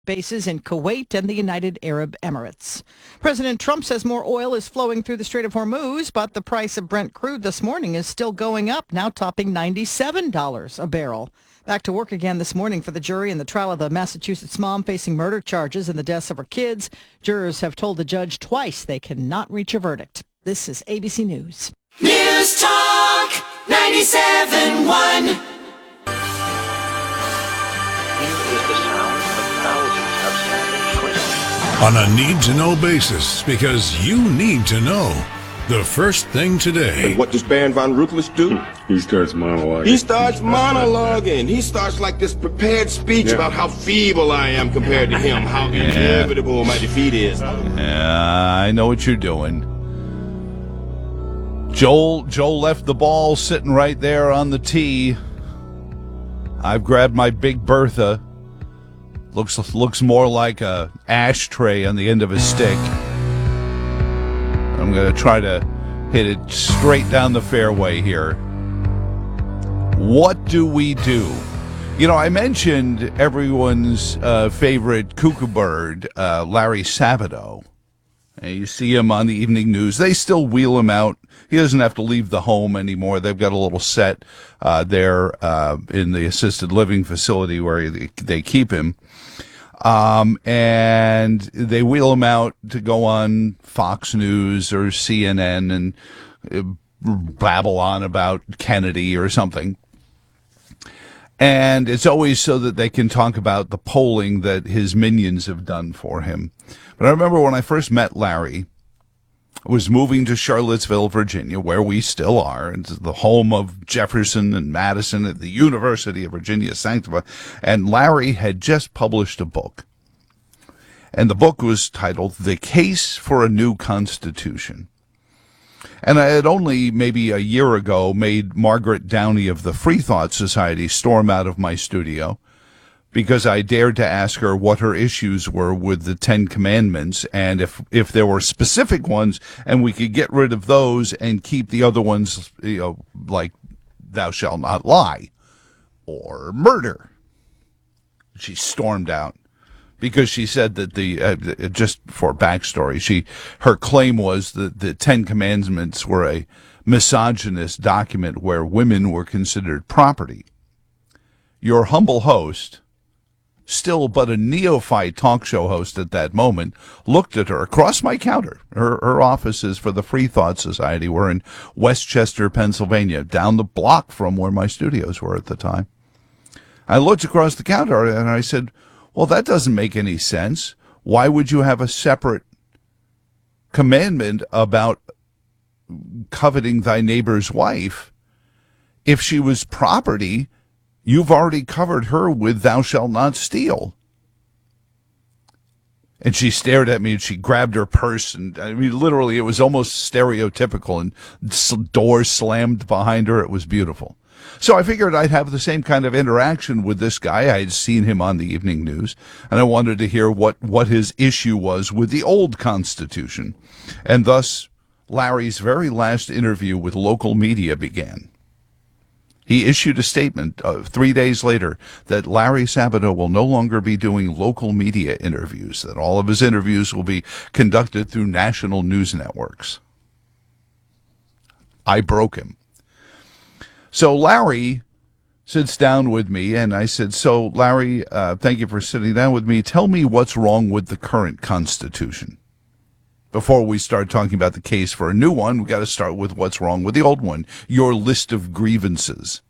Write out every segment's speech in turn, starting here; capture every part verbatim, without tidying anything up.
bases in Kuwait and the United Arab Emirates. President Trump says more oil is flowing through the Strait of Hormuz, but the price of Brent crude this morning is still going up, now topping ninety-seven dollars a barrel. Back to work again this morning for the jury in the trial of the Massachusetts mom facing murder charges in the deaths of her kids. Jurors have told the judge twice they cannot reach a verdict. This is A B C News. News Talk ninety-seven point one. On a need-to-know basis, because you need to know. The first thing today. And what does Baron von Ruthless do? He starts monologuing. He starts monologuing. He starts like this prepared speech yeah. about how feeble I am compared to him, how inevitable yeah. my defeat is. Yeah, I know what you're doing. Joel, Joel left the ball sitting right there on the tee. I've grabbed my Big Bertha. Looks looks more like a ashtray on the end of a stick. I'm going to try to hit it straight down the fairway here. What do we do? You know, I mentioned everyone's uh, favorite cuckoo bird, uh, Larry Sabato. And you see him on the evening news. They still wheel him out. He doesn't have to leave the home anymore. They've got a little set uh, there uh, in the assisted living facility where they, they keep him. Um, and they wheel him out to go on Fox News or C N N and uh, babble on about Kennedy or something. And it's always so that they can talk about the polling that his minions have done for him. But I remember when I first met Larry, I was moving to Charlottesville, Virginia, where we still are. It's the home of Jefferson and Madison at the University of Virginia Sanctiva. And Larry had just published a book. And the book was titled The Case for a New Constitution. And I had only maybe a year ago made Margaret Downey of the Free Thought Society storm out of my studio because I dared to ask her what her issues were with the Ten Commandments and if, if there were specific ones and we could get rid of those and keep the other ones, you know, like thou shalt not lie or murder. She stormed out. Because she said that the, uh, just for backstory, she, her claim was that the Ten Commandments were a misogynist document where women were considered property. Your humble host, still but a neophyte talk show host at that moment, looked at her across my counter. Her, her offices for the Free Thought Society were in Westchester, Pennsylvania, down the block from where my studios were at the time. I looked across the counter and I said, well, that doesn't make any sense. Why would you have a separate commandment about coveting thy neighbor's wife? If she was property, you've already covered her with thou shalt not steal. And she stared at me and she grabbed her purse. And I mean, literally, it was almost stereotypical and doors slammed behind her. It was beautiful. So I figured I'd have the same kind of interaction with this guy. I had seen him on the evening news, and I wanted to hear what, what his issue was with the old Constitution. And thus, Larry's very last interview with local media began. He issued a statement uh, three days later that Larry Sabato will no longer be doing local media interviews, that all of his interviews will be conducted through national news networks. I broke him. So Larry sits down with me, and I said, so, Larry, uh, thank you for sitting down with me. Tell me what's wrong with the current Constitution. Before we start talking about the case for a new one, we've got to start with what's wrong with the old one, your list of grievances.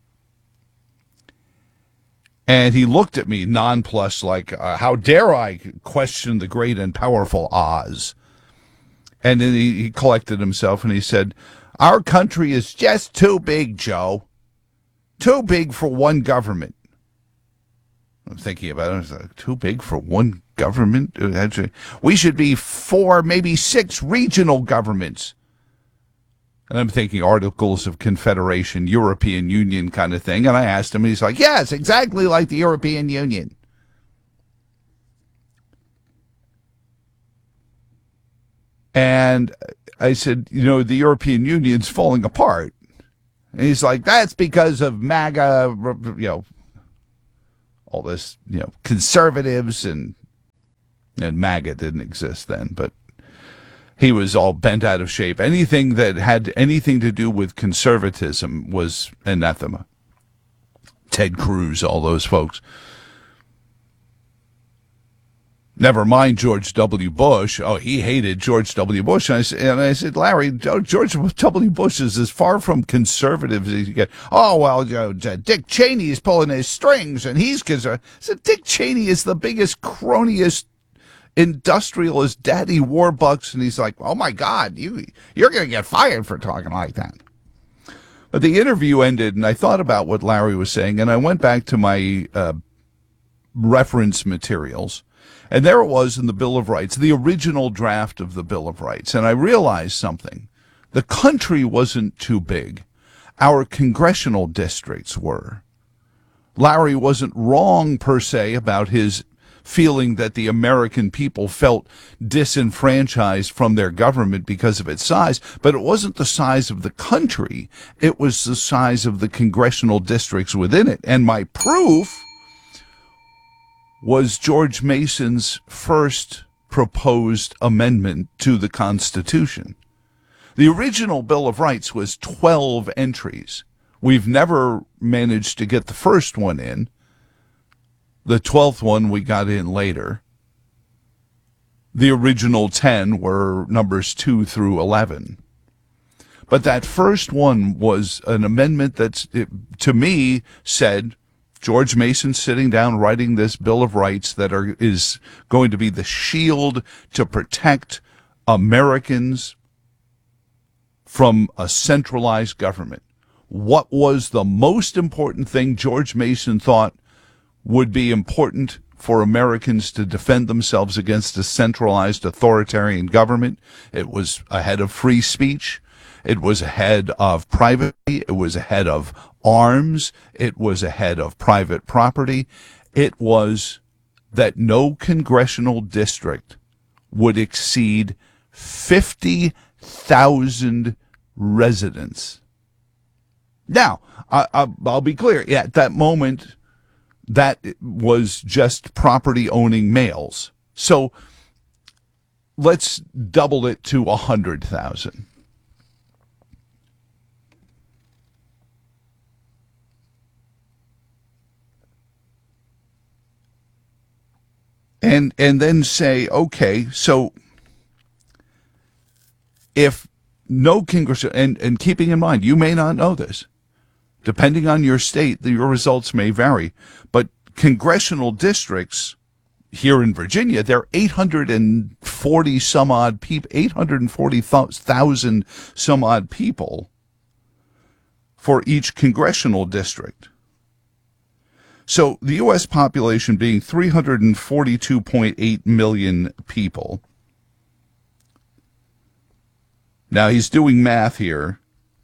And he looked at me nonplussed, like, uh, how dare I question the great and powerful Oz? And then he, he collected himself, and he said, our country is just too big, Joe. Too big for one government. I'm thinking about it. I was like, too big for one government? We should be four, maybe six regional governments. And I'm thinking Articles of Confederation, European Union kind of thing. And I asked him, and he's like, yes, exactly like the European Union. And I said, you know, the European Union's falling apart. And he's like, that's because of MAGA, you know, all this, you know, conservatives and And MAGA didn't exist then, but he was all bent out of shape. Anything that had anything to do with conservatism was anathema. Ted Cruz, all those folks. Never mind George W. Bush. Oh, he hated George W. Bush. And I, said, and I said, Larry, George W. Bush is as far from conservative as you get. Oh, well, you know, Dick Cheney is pulling his strings, and he's conservative. I said, Dick Cheney is the biggest cronyist, industrialist, daddy warbucks, and he's like, oh, my God, you, you're going to get fired for talking like that. But the interview ended, and I thought about what Larry was saying, and I went back to my uh, reference materials. And there it was in the Bill of Rights, the original draft of the Bill of Rights. And I realized something. The country wasn't too big. Our congressional districts were. Larry wasn't wrong, per se, about his feeling that the American people felt disenfranchised from their government because of its size. But it wasn't the size of the country. It was the size of the congressional districts within it. And my proof was George Mason's first proposed amendment to the Constitution. The original Bill of Rights was twelve entries. We've never managed to get the first one in. The twelfth one we got in later. The original ten were numbers two through eleven. But that first one was an amendment that, to me, said, George Mason sitting down writing this Bill of Rights that are, is going to be the shield to protect Americans from a centralized government. What was the most important thing George Mason thought would be important for Americans to defend themselves against a centralized authoritarian government? It was ahead of free speech. It was ahead of privacy. It was ahead of arms. It was ahead of private property. It was that no congressional district would exceed fifty thousand residents. Now, I, I, I'll be clear. At that moment, that was just property-owning males. So let's double it to one hundred thousand. And and then say, okay, so if no congressional, and, and keeping in mind, you may not know this, depending on your state, your results may vary, but congressional districts here in Virginia, there are eight hundred forty some odd people, eight hundred forty thousand some odd people for each congressional district. So the U S population being three hundred forty-two point eight million people. Now he's doing math here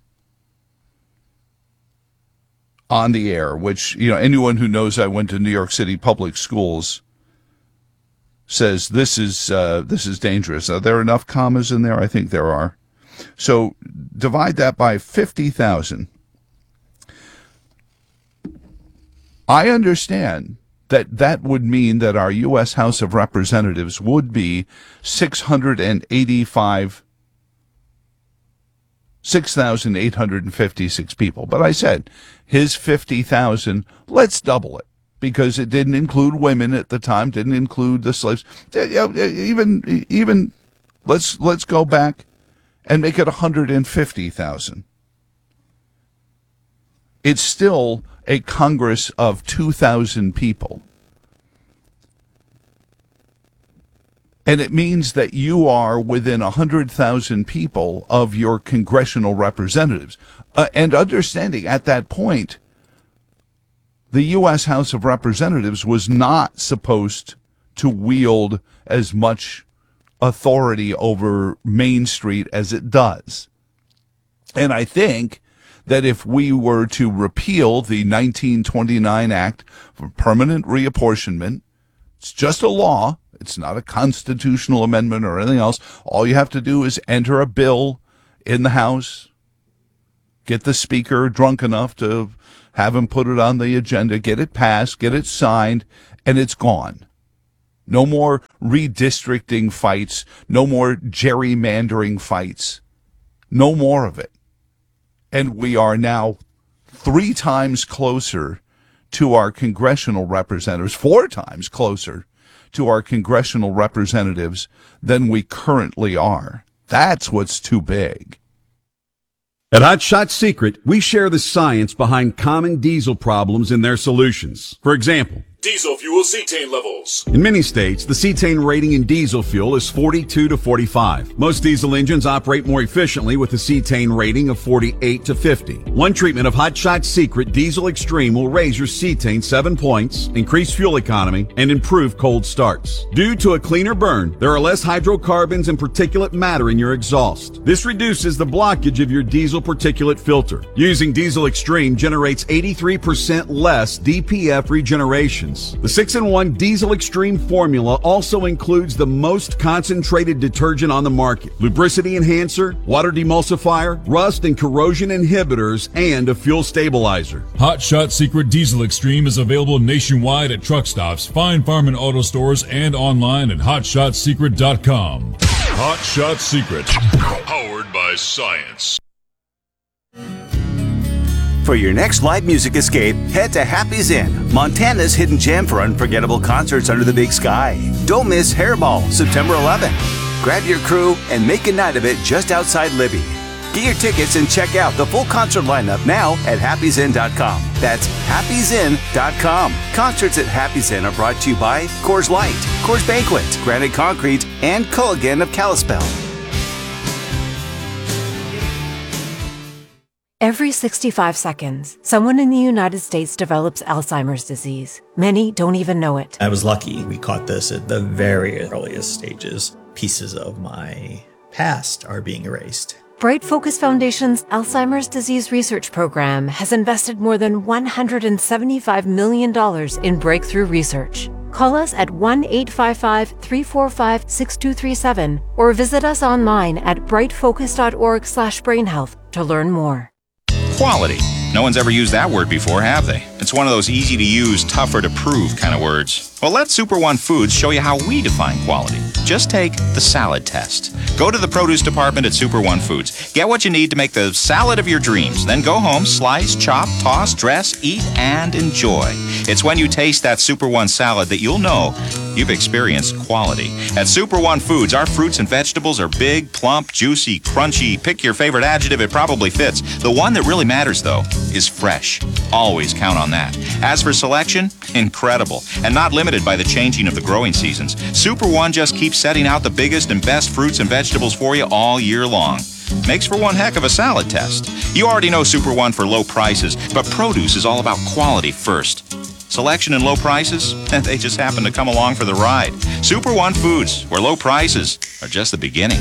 on the air, which, you know, anyone who knows I went to New York City public schools says this is uh, this is dangerous. Are there enough commas in there? I think there are. So divide that by fifty thousand. I understand that that would mean that our U S House of Representatives would be six hundred eighty-five, six thousand eight hundred fifty-six people. But I said, his fifty thousand, let's double it, because it didn't include women at the time, didn't include the slaves. Even, even let's, let's go back and make it one hundred fifty thousand. It's still a Congress of two thousand people. And it means that you are within one hundred thousand people of your congressional representatives. Uh, and understanding at that point, the U S House of Representatives was not supposed to wield as much authority over Main Street as it does. And I think that if we were to repeal the nineteen twenty-nine Act for permanent reapportionment, it's just a law. It's not a constitutional amendment or anything else. All you have to do is enter a bill in the House, get the speaker drunk enough to have him put it on the agenda, get it passed, get it signed, and it's gone. No more redistricting fights, no more gerrymandering fights, no more of it. And we are now three times closer to our congressional representatives, four times closer to our congressional representatives than we currently are. That's what's too big. At Hot Shot Secret, we share the science behind common diesel problems and their solutions. For example, diesel fuel cetane levels. in many states, the cetane rating in diesel fuel is forty-two to forty-five. Most diesel engines operate more efficiently with a cetane rating of forty-eight to fifty. One treatment of Hot Shot Secret Diesel Extreme will raise your cetane seven points, increase fuel economy, and improve cold starts. Due to a cleaner burn, there are less hydrocarbons and particulate matter in your exhaust. This reduces the blockage of your diesel particulate filter. Using Diesel Extreme generates eighty-three percent less D P F regeneration. The six in one Diesel Extreme formula also includes the most concentrated detergent on the market, lubricity enhancer, water demulsifier, rust and corrosion inhibitors, and a fuel stabilizer. Hot Shot Secret Diesel Extreme is available nationwide at truck stops, Fine Farm and auto stores, and online at hot shot secret dot com. Hot Shot Secret, powered by science. For your next live music escape, head to Happy's Inn, Montana's hidden gem for unforgettable concerts under the big sky. Don't miss Hairball, September eleventh. Grab your crew and make a night of it just outside Libby. Get your tickets and check out the full concert lineup now at happy's inn dot com. That's happy's inn dot com. Concerts at Happy's Inn are brought to you by Coors Light, Coors Banquet, Granite Concrete, and Culligan of Kalispell. Every sixty-five seconds, someone in the United States develops Alzheimer's disease. Many don't even know it. I was lucky. We caught this at the very earliest stages. Pieces of my past are being erased. Bright Focus Foundation's Alzheimer's Disease Research Program has invested more than one hundred seventy-five million dollars in breakthrough research. Call us at one eight five five, three four five, six two three seven or visit us online at bright focus dot org slash brain health to learn more. Quality. No one's ever used that word before, have they? It's one of those easy-to-use, tougher-to-prove kind of words. Well, let Super One Foods show you how we define quality. Just take the salad test. Go to the produce department at Super One Foods. Get what you need to make the salad of your dreams. Then go home, slice, chop, toss, dress, eat, and enjoy. It's when you taste that Super One salad that you'll know you've experienced quality. At Super One Foods, our fruits and vegetables are big, plump, juicy, crunchy. Pick your favorite adjective, it probably fits. The one that really matters, though, is fresh. Always count on that. As for selection, incredible. And not limited by the changing of the growing seasons. Super One just keeps setting out the biggest and best fruits and vegetables for you all year long. Makes for one heck of a salad test. You already know Super One for low prices, but produce is all about quality first. Selection and low prices, they just happen to come along for the ride. Super One Foods, where low prices are just the beginning.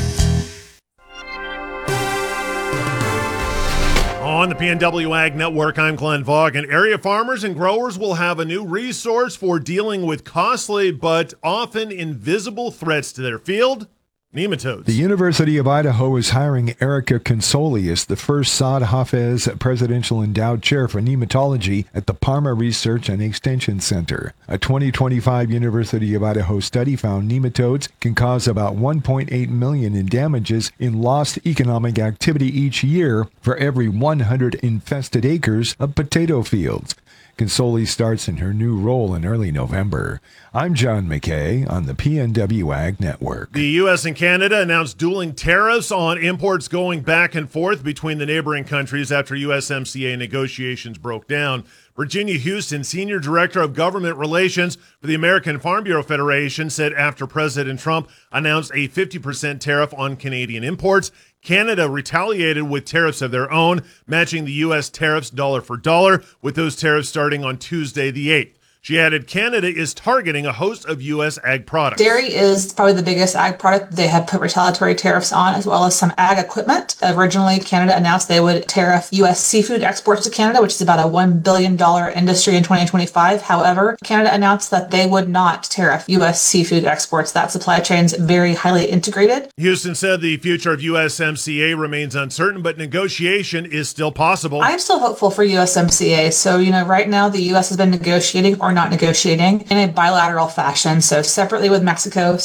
On the P N W Ag Network, I'm Glenn Vaughn, and area farmers and growers will have a new resource for dealing with costly but often invisible threats to their field, nematodes. The University of Idaho is hiring Erica Consoli as the first Saad Hafez Presidential Endowed Chair for Nematology at the Parma Research and Extension Center. A twenty twenty-five University of Idaho study found nematodes can cause about one point eight million dollars in damages in lost economic activity each year for every one hundred infested acres of potato fields. Consoli starts in her new role in early November. I'm John McKay on the P N W Ag Network. The U S and Canada announced dueling tariffs on imports going back and forth between the neighboring countries after U S M C A negotiations broke down. Virginia Houston, Senior Director of Government Relations for the American Farm Bureau Federation, said after President Trump announced a fifty percent tariff on Canadian imports, Canada retaliated with tariffs of their own, matching the U S tariffs dollar for dollar, with those tariffs starting on Tuesday the eighth. She added Canada is targeting a host of U S ag products. Dairy is probably the biggest ag product they have put retaliatory tariffs on, as well as some ag equipment. Originally, Canada announced they would tariff U S seafood exports to Canada, which is about a one billion dollars industry in twenty twenty-five. However, Canada announced that they would not tariff U S seafood exports. That supply chain is very highly integrated. Houston said the future of U S M C A remains uncertain, but negotiation is still possible. I'm still hopeful for U S M C A. So, you know, right now the U S has been negotiating or not negotiating in a bilateral fashion. So separately with Mexico,